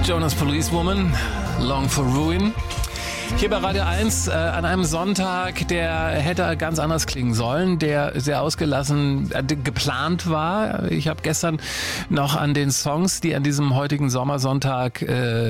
Jonas Policewoman, Long for Ruin. Hier bei Radio 1 an einem Sonntag, der hätte ganz anders klingen sollen, der sehr ausgelassen geplant war. Ich habe gestern noch an den Songs, die an diesem heutigen Sommersonntag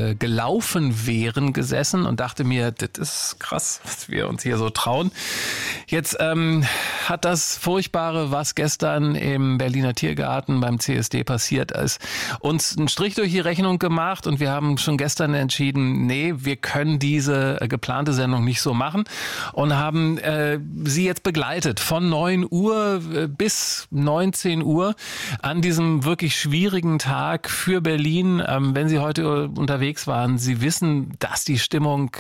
gelaufen wären, gesessen und dachte mir, das ist krass, was wir uns hier so trauen. Jetzt hat das Furchtbare, was gestern im Berliner Tiergarten beim CSD passiert ist, uns einen Strich durch die Rechnung gemacht und wir haben schon gestern entschieden, nee, wir können diese geplante Sendung nicht so machen und haben sie jetzt begleitet von 9 Uhr bis 19 Uhr an diesem wirklich schwierigen Tag für Berlin. Wenn Sie heute unterwegs waren, Sie wissen, dass die Stimmung,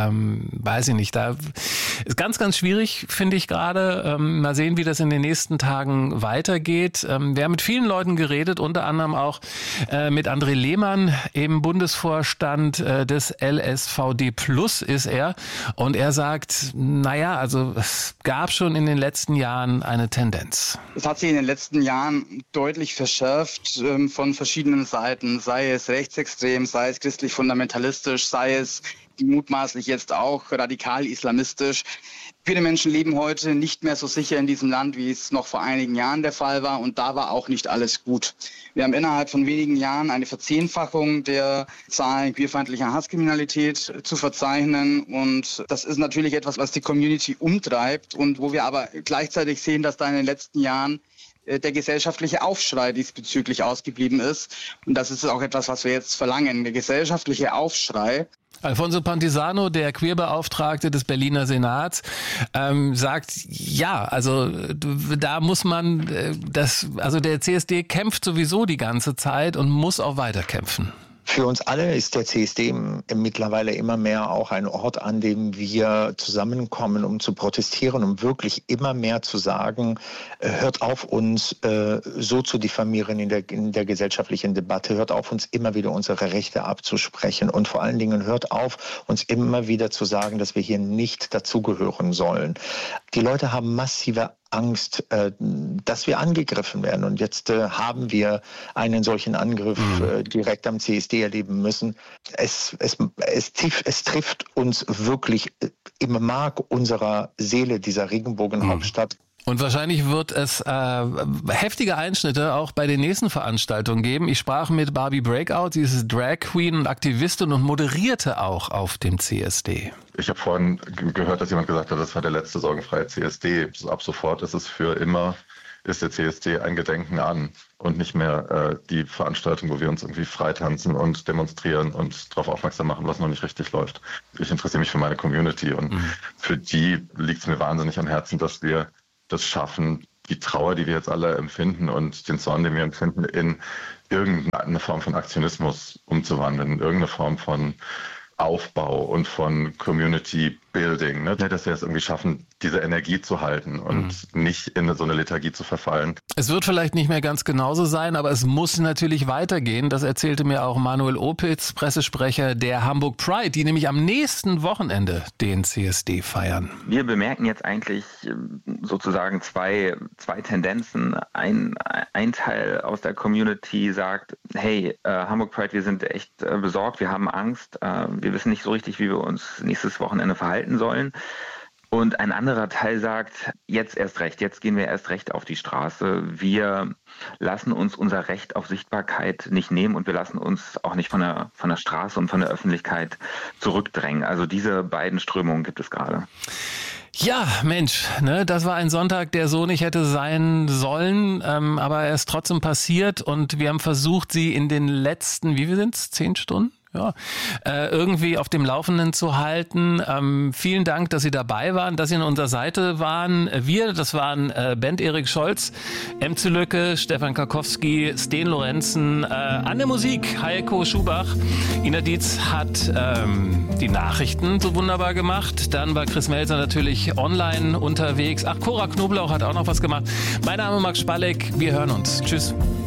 weiß ich nicht, da ist ganz, ganz schwierig, finde ich gerade. Mal sehen, wie das in den nächsten Tagen weitergeht. Wir haben mit vielen Leuten geredet, unter anderem auch mit André Lehmann im Bundesvorstand des LSVD Plus ist er. Und er sagt, naja, also es gab schon in den letzten Jahren eine Tendenz. Es hat sich in den letzten Jahren deutlich verschärft von verschiedenen Seiten, sei es rechtsextrem, sei es christlich-fundamentalistisch, sei es mutmaßlich jetzt auch radikal-islamistisch. Viele Menschen leben heute nicht mehr so sicher in diesem Land, wie es noch vor einigen Jahren der Fall war. Und da war auch nicht alles gut. Wir haben innerhalb von wenigen Jahren eine Verzehnfachung der Zahlen queerfeindlicher Hasskriminalität zu verzeichnen. Und das ist natürlich etwas, was die Community umtreibt und wo wir aber gleichzeitig sehen, dass da in den letzten Jahren der gesellschaftliche Aufschrei diesbezüglich ausgeblieben ist. Und das ist auch etwas, was wir jetzt verlangen. Der gesellschaftliche Aufschrei. Alfonso Pantisano, der Queerbeauftragte des Berliner Senats, sagt, ja, also da muss man, also der CSD kämpft sowieso die ganze Zeit und muss auch weiter kämpfen. Für uns alle ist der CSD mittlerweile immer mehr auch ein Ort, an dem wir zusammenkommen, um zu protestieren, um wirklich immer mehr zu sagen, hört auf, uns so zu diffamieren in der gesellschaftlichen Debatte, hört auf, uns immer wieder unsere Rechte abzusprechen und vor allen Dingen hört auf, uns immer wieder zu sagen, dass wir hier nicht dazugehören sollen. Die Leute haben massive Angst, dass wir angegriffen werden. Und jetzt haben wir einen solchen Angriff direkt am CSD erleben müssen. Es trifft uns wirklich im Mark unserer Seele, dieser Regenbogenhauptstadt. Und wahrscheinlich wird es heftige Einschnitte auch bei den nächsten Veranstaltungen geben. Ich sprach mit Barbie Breakout, sie ist Drag Queen und Aktivistin und moderierte auch auf dem CSD. Ich habe vorhin gehört, dass jemand gesagt hat, das war der letzte sorgenfreie CSD. Ab sofort ist es für immer, ist der CSD ein Gedenken an und nicht mehr die Veranstaltung, wo wir uns irgendwie freitanzen und demonstrieren und darauf aufmerksam machen, was noch nicht richtig läuft. Ich interessiere mich für meine Community und für die liegt es mir wahnsinnig am Herzen, dass wir das schaffen, die Trauer, die wir jetzt alle empfinden und den Zorn, den wir empfinden, in irgendeine Form von Aktionismus umzuwandeln, in irgendeine Form von Aufbau und von Community Building, ne? Dass wir es irgendwie schaffen, diese Energie zu halten und nicht in so eine Lethargie zu verfallen. Es wird vielleicht nicht mehr ganz genauso sein, aber es muss natürlich weitergehen. Das erzählte mir auch Manuel Opitz, Pressesprecher der Hamburg Pride, die nämlich am nächsten Wochenende den CSD feiern. Wir bemerken jetzt eigentlich sozusagen zwei Tendenzen. Ein Teil aus der Community sagt, hey, Hamburg Pride, wir sind echt besorgt, wir haben Angst, wir wissen nicht so richtig, wie wir uns nächstes Wochenende verhalten sollen. Und ein anderer Teil sagt, jetzt erst recht, jetzt gehen wir erst recht auf die Straße. Wir lassen uns unser Recht auf Sichtbarkeit nicht nehmen und wir lassen uns auch nicht von der Straße und von der Öffentlichkeit zurückdrängen. Also diese beiden Strömungen gibt es gerade. Ja, Mensch, ne, das war ein Sonntag, der so nicht hätte sein sollen, aber er ist trotzdem passiert und wir haben versucht, sie in den letzten, wie viel sind's, 10 Stunden? Ja, irgendwie auf dem Laufenden zu halten. Vielen Dank, dass Sie dabei waren, dass Sie an unserer Seite waren. Das waren Bent Erik Scholz, MC Lücke, Stefan Karkowski, Sten Lorenzen, an der Musik Heiko Schubach. Ina Dietz hat die Nachrichten so wunderbar gemacht. Dann war Chris Melzer natürlich online unterwegs. Ach, Cora Knoblauch hat auch noch was gemacht. Mein Name ist Max Spalleck. Wir hören uns. Tschüss.